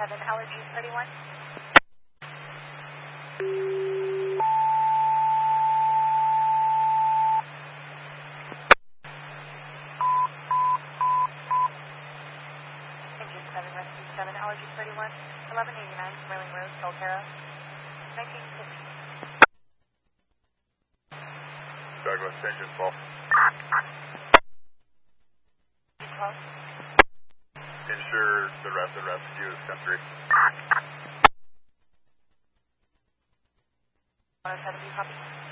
7, allergies 31. Engine 7, rescue 7, allergies 31, 1189, Smiling Road, Solterra, 1950. Douglas, engine 12. 12. Ensure the rest of the rescue is 10-3. 107, copy.